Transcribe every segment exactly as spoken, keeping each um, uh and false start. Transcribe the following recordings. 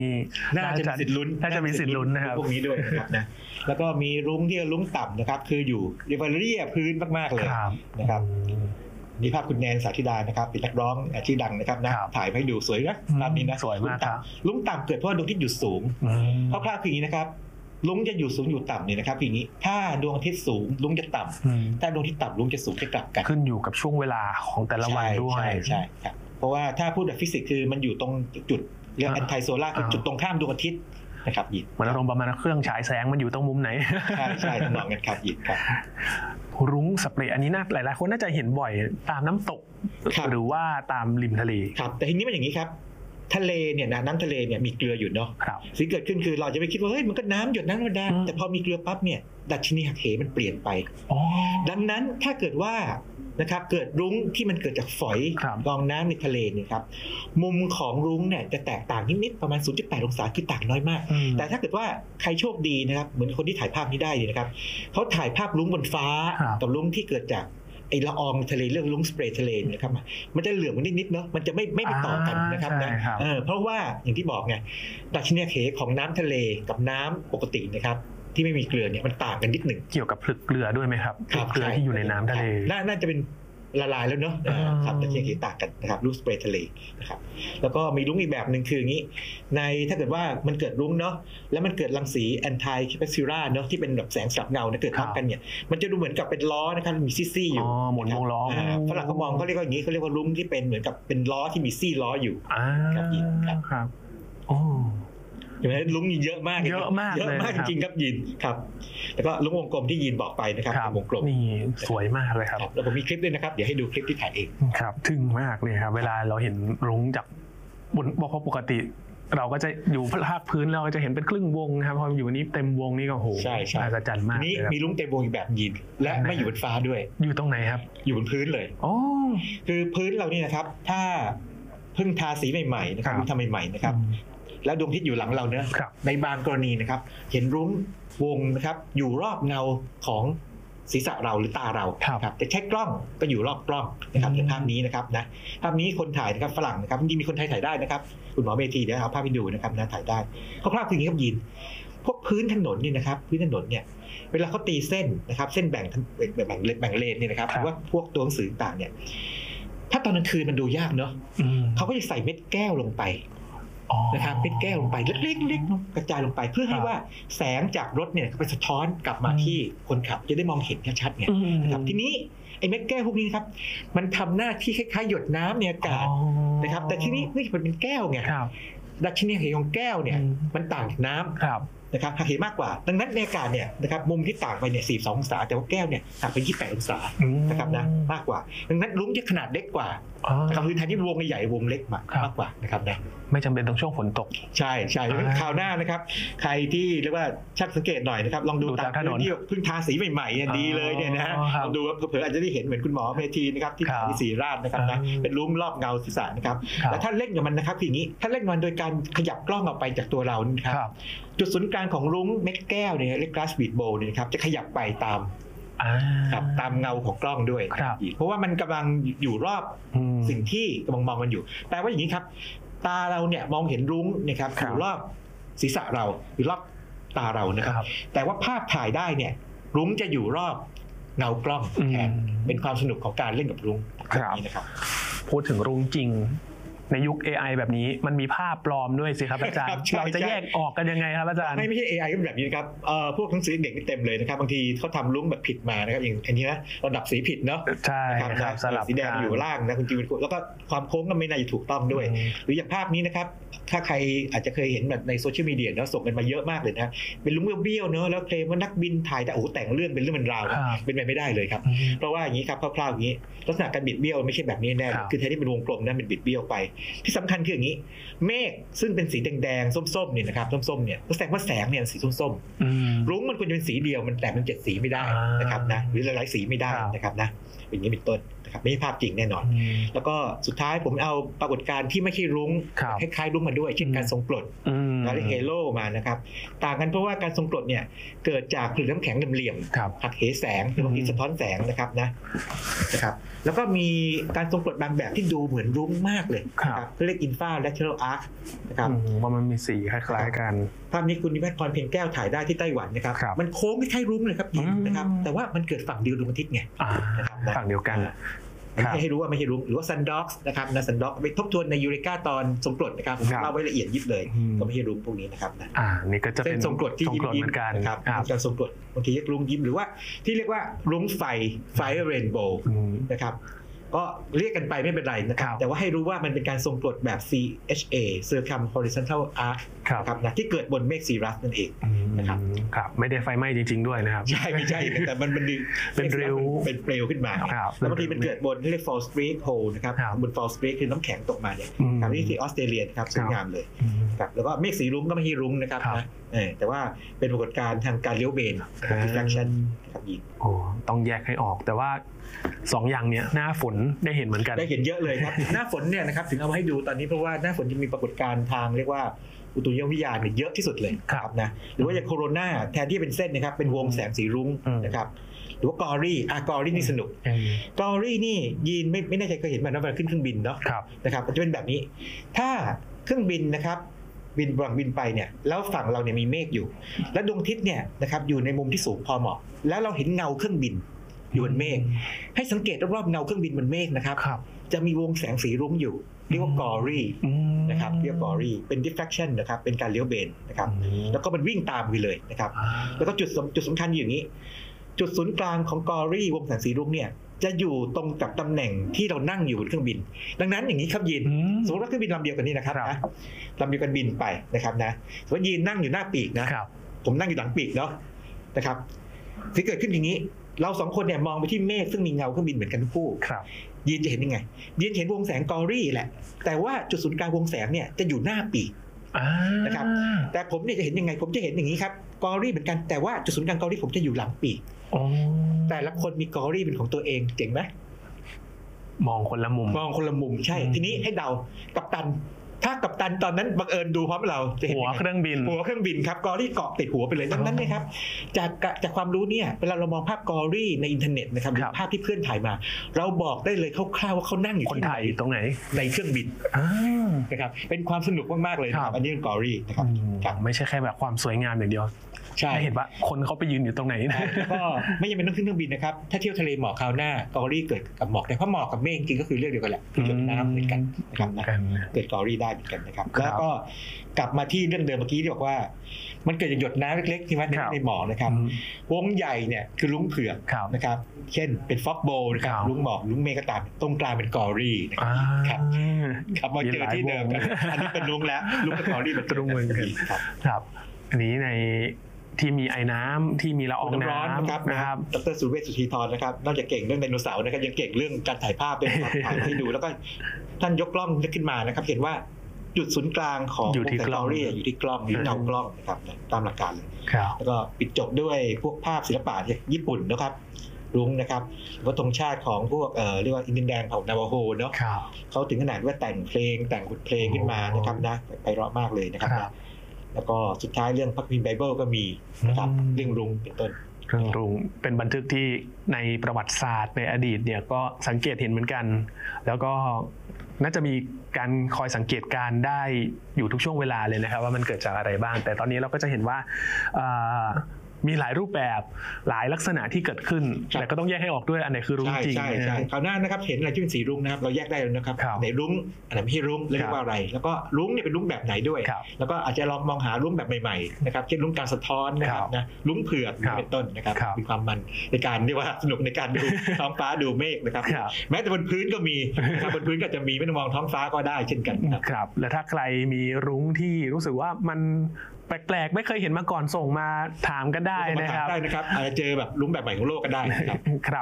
น่าจะมีสิทธิ์ลุ้นน่าจะมีสิทธิ์ลุ้นนะครับพวกนี้ด้วยนะครับนะแล้วก็มีรุ้งที่รุ้งต่ำนะครับคืออยู่เรียกว่าเรียบพื้นมากๆเลยนะครับนี่ภาพคุณแนนสาธิดานะครับเป็นนักร้องชื่อดังนะครับนะถ่ายให้ดูสวยนะภาพนี้นะสวยมากครับรุ้งต่ำเกิดเพราะดวงอาทิตย์อยู่สูงคร่าวๆคืออย่างนี้นะครับรุ้งจะอยู่สูงอยู่ต่ำเนี่ยนะครับอย่างนี้ถ้าดวงอาทิตย์สูงรุ้งจะต่ำถ้าดวงอาทิตย์ต่ำรุ้งจะสูงจะกลับกันขึ้นอยู่กับช่วงเวลาของแต่ละวันด้วยใช่ใช่ครับเพราะว่าถ้าพูดแบบฟิสิกส์คือมันอยู่ตรงจุดเรียกแอนไทโซล่าคือจุดตรงข้ามดวงอาทิตย์นะครับหยิบเหมือนอารมณ์ประมาณเครื่องฉายแสงมันอยู่ตรงมุมไหนใช่ใช่ทำนองกันครับหยิบครับรุ้งสเปรย์อันนี้น่าหลายๆคนน่าจะเห็นบ่อยตามน้ำตกหรือว่าตามริมทะเลครับแต่ทีนี้มันอย่างนี้ครับทะเลเนี่ยนะน้ำทะเลเนี่ยมีเกลืออยู่เนาะสิ่งเกิดขึ้นคือเราจะไปคิดว่าเฮ้ยมันก็น้ำหยดน้ำธรรมดาแต่พอมีเกลือปั๊บเนี่ยดัชนีหักเหมันเปลี่ยนไปดังนั้นถ้าเกิดว่านะครับเกิดรุ้งที่มันเกิดจากฝอยกองน้ำในทะเลเนี่ยครับมุมของรุ้งเนี่ยจะแตกต่างนิดๆประมาณ ศูนย์จุดแปด องศาคือต่างน้อยมากแต่ถ้าเกิดว่าใครโชคดีนะครับเหมือนคนที่ถ่ายภาพนี้ได้นะครับเขาถ่ายภาพรุ้งบนฟ้ากับรุ้งที่เกิดจากไอ้ละอองทะเลเรื่องรุ้งสเปรย์ทะเลนะครับมันจะเหลืองนิดๆเนาะมันจะไม่ไม่ไปต่อกันนะครับนะเออเพราะว่าอย่างที่บอกไงดัชนีเหของน้ำทะเลกับน้ำปกตินะครับที่ไม่มีเกลือเนี่ยมันต่างกันนิดหนึ่งเกี่ยวกับผลึกเกลือด้วยไหมครับเกลือที่อยู่ในน้ำทะเลน่าจะเป็นละลายแล้วเนาะครับดัชนีเหต่างกันนะครับรุ้งสเปรย์ทะเลนะครับแล้วก็มีรุ้งอีกแบบนึงคืออย่างนี้ในถ้าเกิดว่ามันเกิดรุ้งเนาะแล้วมันเกิดรังสีแอนไทแคปซิล่าเนาะที่เป็นแบบแสงสลับเงาเนี่ยเกิดพร้อมกันเนี่ยมันจะดูเหมือนกับเป็นล้อนะครับมีซี่ๆอยู่หมุนวงล้อฝรั่งเขามองเขาเรียกว่าอย่างนี้เขาเรียกว่ารุ้งที่เป็นเหมือนกับเป็นล้อที่มีซี่ล้ออยู่ครับครับโอ้เห็นไหมลุงยินเยอะมากเยอะมากเยอะมากจริงๆครับยินครับแล้วก็ลุงวงกลมที่ยินบอกไปนะครับวงกลมนี่สวยมากเลยครับแล้วผมมีคลิปด้วยนะครับเดี๋ยวให้ดูคลิปที่ถ่ายเองครับทึ่งมากเลยครับเวลาเราเห็นรุ้งจากบนเพราะปกติเราก็จะอยู่ภาคพื้นเราก็จะเห็นเป็นครึ่งวงนะครับพออยู่นี้เต็มวงนี่ก็โหใช่ใช่อัศจรรย์มากนี่มีลุงเต็มวงอีกแบบยินและไม่อยู่บนฟ้าด้วยอยู่ตรงไหนครับอยู่บนพื้นเลยอ๋อคือพื้นเรานี่นะครับถ้าเพิ่งทาสีใหม่ๆนะครับทำใหม่ๆนะครับแล้วดวงอาทิตย์อยู่หลังเราเนอะในบางกรณีนะครับเห็นรุ้งวงนะครับอยู่รอบเงาของศีรษะเราหรือตาเราครับแต่ใช้กล้องก็อยู่รอบกล้องนะครับในภาพนี้นะครับนะภาพนี้คนถ่ายนะครับฝรั่งนะครับจริงๆมีคนไทยถ่ายได้นะครับคุณหมอเมธีเดี๋ยวเอาภาพไปดูนะครับนะถ่ายได้คร่าวๆคืออย่างนี้ครับยินพวกพื้นถนนนี่นะครับพื้นถนนเนี่ยเวลาเขาตีเส้นนะครับเส้นแบ่งแบ่งแบ่งเลนเนี่ยนะครับหรือว่าพวกตัวหนังสือต่างเนี่ยถ้าตอนกลางคืนมันดูยากเนาะเขาก็จะใส่เม็ดแก้วลงไปนะครับเป็นแก้วลงไปเล็กๆกระจายลงไปเพื่อให้ว่าแสงจากรถเนี่ยไปสะท้อนกลับมาที่คนขับจะได้มองเห็นชัดๆไงนะครับทีนี้ไอ้เม็ดแก้วพวกนี้ครับมันทำหน้าที่คล้ายๆหยดน้ำในอากาศนะครับแต่ทีนี้นี่มันเป็นแก้วไงดัชนีเหของแก้วเนี่ยมันต่างจากน้ำนะครับหักเหมากกว่าดังนั้นในอากาศเนี่ยนะครับมุมที่ต่างไปเนี่ยสี่สิบสององศาแต่ว่าแก้วเนี่ยต่างไปยี่สิบแปดองศานะครับนะมากกว่าดังนั้นรุ้งจะขนาดเล็กกว่านะครับคือแทนที่วงใหญ่วงเล็กมากมากกว่านะครับนะไม่จำเป็นต้องช่วงฝนตกใช่ใช่คราวหน้านะครับใครที่เรียกว่าช่างสังเกตหน่อยนะครับลองดูตามถนนที่เพิ่งทาสีใหม่ๆเนี่ยดีเลยเนี่ยนะฮะลองดูเผื่ออาจจะได้เห็นเหมือนคุณหมอเมธีนะครับที่ถ่ายที่ศรีราชนะครับนะเป็นรุ้งรอบเงาศีรษะนะครับแต่ถ้าเล่นกับมันนะครับคืออย่างนี้ถ้าเล่นมันโดยการขยับกล้องออกไปจากตัวเรานะครับจุดศูนย์กลางของรุ้งเม็ดแก้วเนี่ยเรียก glass bead bowl เนี่ยครับจะขยับไปตามครับตามเงาของกล้องด้วยเพราะว่ามันกำลังอยู่รอบสิ่งที่กำลังมองมันอยู่แปลว่าอย่างนี้ครับตาเราเนี่ยมองเห็นรุ้งนะครับอยู่รอบศีรษะเราอยู่รอบตาเรานะครับแต่ว่าภาพถ่ายได้เนี่ยรุ้งจะอยู่รอบเงากล้องแทนเป็นความสนุกของการเล่นกับรุ้งแบบนี้นะครับพูดถึงรุ้งจริงในยุค เอ ไอ แบบนี้มันมีภาพปลอมด้วยสิครับอาจารย์เราจะแยกออกกันยังไงครับอาจารย์ไม่ไม่ใช่ เอ ไอ ก็แบบนี้นะครับเอ่อพวกหนังสือเด็กนี่เต็มเลยนะครับบางทีเขาทำรุ้งแบบผิดมานะครับอย่างอันนี้นะระดับสีผิดเนาะใช่ครับสลับสีแดงอยู่ล่างนะคุณจีวินแล้วก็ความโค้งก็ไม่น่าจะถูกต้องด้วยหรืออย่างภาพนี้นะครับถ้าใครอาจจะเคยเห็นแบบในโซเชียลมีเดียแล้วส่งกันมาเยอะมากเลยนะเป็นรุ้งเบี้ยวๆเนาะแล้วเคลมว่านักบินถ่ายแต่โอ้แต่งเรื่องเป็นเรื่องเป็นราวเป็นไปไม่ได้เลยครับเพราะว่าอย่างนี้ครับคร่าวๆอย่างนี้ลักษณะการบิดเบี้ยวไม่ใช่แบบนี้แน่คือแทนที่เป็นวงกลมนั้นเป็นบิดเบี้ยวไปที่สำคัญคืออย่างนี้เมฆซึ่งเป็นสีแดงๆส้มๆเนี่ยนะครับส้มๆเนี่ยก็แสดงว่าแสงเนี่ยสีส้มๆรุ้งมันควรจะเป็นสีเดียวมันแต่มันเจ็ดสีไม่ได้นะครับนะหรือหลายๆสีไม่ได้นะครับนะอย่างนี้เป็นต้นนะครับไม่ใช่ภาพจริงแน่นอนแล้วก็สุดท้ายผมเอาปรากฏการณ์ที่ไม่ใช่รุ้งคล้ายๆรุ้งมาด้วยเช่นการทรงกรดแล้วเฮโลมานะครับต่างกันเพราะว่าการทรงกรดเนี่ยเกิดจากผลึกน้ำแข็งเหลี่ยมๆหักเหแสงหรือบางทีสะท้อนแสงนะครับนะนะครับแล้วก็มีการทรงกรดบางแบบที่ดูเหมือนรุ้งมากเลยนะครับเรียก infralateral arc นะครับว่ามันมีสีคล้ายๆกันภาพนี้คุณนิเวศพรเพ็ญแก้วถ่ายได้ที่ไต้หวันนะครับมันโค้งไม่ใช่รุ้งเลยครับนะครับแต่ว่ามันเกิดฝั่งเดียวดวงอาทิตย์ไงฝั่งเดียวกันให้รู้ว่าไม่ใช่รุ้งหรือว่าซันด็อกส์นะครับนะซันด็อกไปทบทวนในยูเรกาตอนทรงกรดนะครับผมเล่าไว้ละเอียดยิบเลยก็ไม่ใช่รุ้งพวกนี้นะครับนะอ่านี่ก็จะเป็นทรงกรดที่ยิ้มยิ้มนะครับการทรงกรดบางทีเรียกรุ้งยิ้มหรือว่าที่เรียกว่ารุ้งไฟ Fire Rainbow นะครับก็เรียกกันไปไม่เป็นไรนะครับแต่ว่าให้รู้ว่ามันเป็นการทรงกรดแบบ ซี เอช เอ Circum Horizontal Arc นะครับนะที่เกิดบนเมฆซีรัสนั่นเองนะครับครับไม่ได้ไฟไหม้จริงๆด้วยนะครับใช่ไม่ใช่แต่มันมันเป็นเปลวเป็นเปลวขึ้นมาแล้วบางทีมันเกิดบนที่เรียก fall streak hole นะครับบน fall streak คือน้ำแข็งตกมาเนี่ยทางนี้ที่ออสเตรเลียนะครับสวยงามเลยครับแล้วก็เมฆสีรุ้งก็ไม่ใช่รุ้งนะครับนะแต่ว่าเป็นปรากฏการณ์ทางการเลี้ยวเบน diffraction ครับยิงโอ้ต้องแยกให้ออกแต่ว่าสองอย่างเนี้ยหน้าฝนได้เห็นเหมือนกันได้เห็นเยอะเลยครับ หน้าฝนเนี่ยนะครับถึงเอามาให้ดูตอนนี้เพราะว่าหน้าฝนจะมีปรากฏการณ์ทางเรียกว่าอุตุนิยมวิทยาเนี่ยเยอะที่สุดเลยครับนะหรือว่าอย่างโคโรนาแทนที่เป็นเส้นนะครับเป็นวงแสงสีรุ้งนะครับหรือว่ากอรี่อ่ะกอรี่นี่สนุกกอรี่นี่ยีนไม่ไม่แน่ใจเคยเห็นมันนะเวลาขึ้นเครื่องบินเนาะนะครับมันจะเป็นแบบนี้ถ้าเครื่องบินนะครับบินวางบินไปเนี่ยแล้วฝั่งเราเนี่ยมีเมฆอยู่และดวงอาทิตย์เนี่ยนะครับอยู่ในมุมที่สูงพอเหมาะแล้วเราเห็นเงาเครื่องบินอยู่บนเมฆให้สังเกตรอบๆเงาเครื่องบินบนเมฆนะครับจะมีวงแสงสีรุ้งอยู่เรียกว่ากอรี่นะครับเรียกกอรี่เป็น diffraction นะครับเป็นการเลี้ยวเบนนะครับแล้วก็มันวิ่งตามไปเลยนะครับแล้วก็จุดจุดสำคัญอยู่นี้จุดศูนย์กลางของกอรี่วงแสงสีรุ้งเนี่ยจะอยู่ตรงกับตำแหน่งที่เรานั่งอยู่บนเครื่องบินดังนั้นอย่างนี้ครับยีนสมมติว่าเครื่องบินลำเดียวกันนี่นะครับนะลำเดียวกันบินไปนะครับนะสมมติยีนนั่งอยู่หน้าปีกนะผมนั่งอยู่หลังปีกเนาะนะครับที่เกิดขึ้นอย่างนี้เราสองคนเนี่ยมองไปที่เมฆซึ่งมีเงาเครื่องบินเหมือนกันทุกคู่ยีนจะเห็นยังไงยีนเห็นวงแสงกอรี่แหละแต่ว่าจุดศูนย์กลางวงแสงเนี่ยจะอยู่หน้าปีกนะครับแต่ผมเนี่ยจะเห็นยังไงผมจะเห็นอย่างนี้ครับกอรี่เหมือนกันแต่ว่าจุดศูนย์กลางกอรี่ผมจะอยู่หลังปีกแต่ละคนมีกอรี่เป็นของตัวเองเจ๋งไหมมองคนละมุมมองคนละมุมใช่ทีนี้ให้เดากัปตันถ้ากัปตันตอนนั้นบังเอิญดูพร้อมเราจะเห็นหัวเครื่องบินหัวเครื่องบินครับกอรี่เกาะติดหัวไปเลยดังนั้นนะครับจากจากความรู้เนี่ยเวลาเรามองภาพกอรี่ในอินเทอร์เน็ตนะครับหรือภาพที่เพื่อนถ่ายมาเราบอกได้เลยคร่าวๆว่าเขานั่งอยู่ที่ไหนตรงไหนในเครื่องบินนะครับเป็นความสนุกมากๆเลยครับอันนี้เป็นกอรี่นะครับไม่ใช่แค่แบบความสวยงามอย่างเดียวใช่เห็นว่าคนเขาไปยืนอยู่ตรงไหนนะก็ไม่จำเป็นต้องขึ้นเครื่องบินนะครับถ้าเที่ยวทะเลหมอกคราวหน้ากอรี่เกิดกับหมอกแต่เพราะหมอกกับเมฆจริงก็คือเรื่องเดียวกันแหละคือหยดน้ำเหมือนกันนะครับเกิดกอรี่ได้เหมือนกันนะครับแล้วก็กลับมาที่เรื่องเดิมเมื่อกี้ที่บอกว่ามันเกิดจากหยดน้ำเล็กๆที่วัดในหมอกนะครับวงใหญ่เนี่ยคือลุ้งเผือกนะครับเช่นเป็นฟ็อกโบนะครับลุ้งหมอกลุ้งเมฆก็ตามตรงกลางเป็นกอรี่นะครับครับมาเจอที่เดิมกันอันนี้เป็นลุ้งแล้วลุ้งกับกอรี่เป็นตรงเหมือนกันครับอันนี้ในที่มีไอ้น้ำที่มีละอองน้ำนะครับดร.สุเวช สุธีธรนะครับนอกจากเก่งเรื่องไดโนเสาร์นะครับยังเก่งเรื่องการถ่ายภาพด้วยครับถ่ายให้ดูแล้วก็ท่านยกกล้องขึ้นมานะครับเห็นว่าจุดศูนย์กลางของวงแสงกอรี่อยู่ที่กล้องอยู่ที่เงากล้องนะครับตามหลักการเลยแล้วก็ปิดจบด้วยพวกภาพศิลปะจากญี่ปุ่นนะครับรุ้งนะครับว่าธงชาติของพวกเอ่อเรียกว่าอินเดียนแดงของนาวาโฮเนาะเขาถึงขนาดว่าแต่งเพลงแต่งบทเพลงขึ้นมานะครับนะไพเราะมากเลยนะครับแล้วก็สุดท้ายเรื่องพระคัมภีร์ไบเบิลก็มีนะครับเรื่องรุ้งเป็นต้นเรื่องรุ้งเป็นบันทึกที่ในประวัติศาสตร์ในอดีตเนี่ยก็สังเกตเห็นเหมือนกันแล้วก็น่าจะมีการคอยสังเกตการได้อยู่ทุกช่วงเวลาเลยนะครับว่ามันเกิดจากอะไรบ้างแต่ตอนนี้เราก็จะเห็นว่ามีหลายรูปแบบหลายลักษณะที่เกิดขึ้นแต่ก็ต้องแยกให้ออกด้วยอันไหนคือรุ้งจริงใช่ใช่คราวหน้านะครับเห็นอะไรที่เป็นสีรุ้งนะครับเราแยกได้แล้วนะครับไหนรุ้งอันไหนไม่ใช่รุ้งเรียกว่าอะไรแล้วก็รุ้งเนี่ยเป็นรุ้งแบบไหนด้วยแล้วก็อาจจะลองมองหารุ้งแบบใหม่ๆนะครับเช่นรุ้งการสะท้อนนะครับนะรุ้งเผือกเป็นต้นนะครับมีความมันในการเรียกว่าสนุกในการดูท้องฟ้าดูเมฆนะครับแม้แต่บนพื้นก็มีนะครับบนพื้นก็จะมีไม่ต้องมองท้องฟ้าก็ได้เช่นกันครับและถ้าใครมีรุ้งที่รู้สึกว่ามันแปลกๆไม่เคยเห็นมาก่อนส่งมาถามกันได้นะครับได้นะครับอาจจะเจอแบบรุ้งแบบใหม่ของโลกก็ได้ครับครับ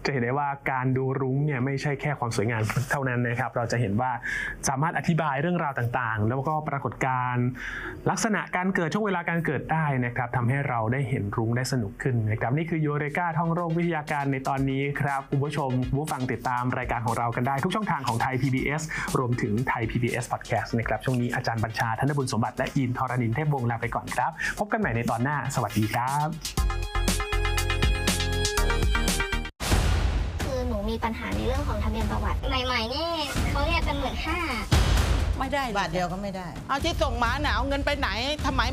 จะเห็นได้ว่าการดูรุ้งเนี่ยไม่ใช่แค่ความสวยงามเท่านั้นนะครับเราจะเห็นว่าสามารถอธิบายเรื่องราวต่างๆแล้วก็ปรากฏการณ์ลักษณะการเกิดช่วงเวลาการเกิดได้นะครับทำให้เราได้เห็นรุ้งได้สนุกขึ้นนะครับนี่คือยูเรกาท่องโลกวิทยาการในตอนนี้ครับคุณผู้ชมผู้ฟังติดตามรายการของเรากันได้ทุกช่องทางของไทย พี บี เอส รวมถึงไทย พี บี เอส Podcast นะครับช่วงนี้อาจารย์บัญชาธนบุญสมบัติและอินทรณินเทพวงศ์ลาไปก่อนครับพบกันใหม่ในตอนหน้าสวัสดีครับคือหนูมีปัญหาในเรื่องของทะเบียนประวัติใหม่ๆนี่เขาเรียกกันหมื่นห้าไม่ได้บาทเดียวก็ไม่ได้เอาที่ส่งมาเนี่ยเอาเงินไปไหนทำไม